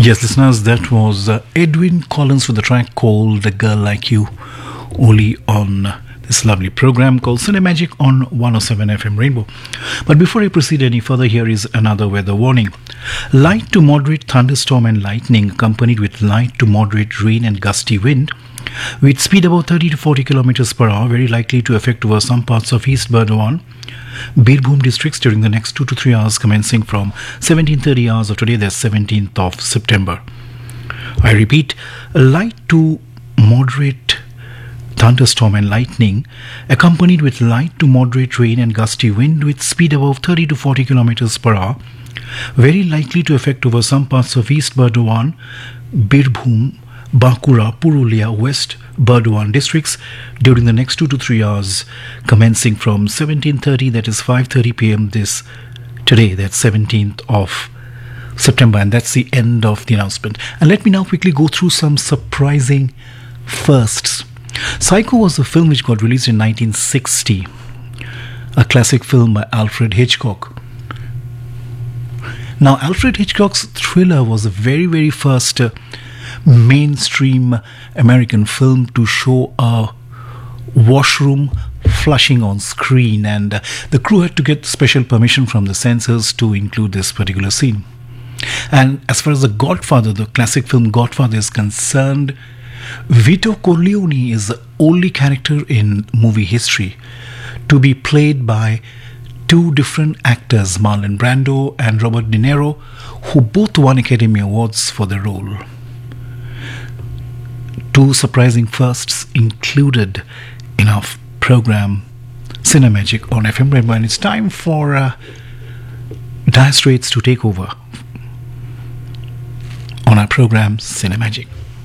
Yes, listeners, that was Edwin Collins with the track called A Girl Like You, only on this lovely program called Cinemagic on 107 FM Rainbow. But before I proceed any further, here is another weather warning. Light to moderate thunderstorm and lightning accompanied with light to moderate rain and gusty wind with speed about 30 to 40 kilometers per hour, very likely to affect over some parts of East Burdwan, Birbhum districts during the next 2 to 3 hours commencing from 17:30 hours of today, that's 17th of September. I repeat, light to moderate thunderstorm and lightning accompanied with light to moderate rain and gusty wind with speed above 30 to 40 kilometers per hour, very likely to affect over some parts of East Burdwan, Birbhum, Bankura, Purulia, West Burdwan districts during the next 2 to 3 hours commencing from 17:30, that is 5:30 p.m. this today, that's 17th of September, and that's the end of the announcement. And let me now quickly go through some surprising firsts. Psycho was a film which got released in 1960, a classic film by Alfred Hitchcock. Now, Alfred Hitchcock's Thriller was the very first mainstream American film to show a washroom flushing on screen, and the crew had to get special permission from the censors to include this particular scene. And as far as The Godfather, the classic film Godfather is concerned, Vito Corleone is the only character in movie history to be played by two different actors, Marlon Brando and Robert De Niro, who both won Academy Awards for their role. Two surprising firsts included in our program Cinemagic on FM Rainbow, and it's time for Dire Straits to take over on our program Cinemagic.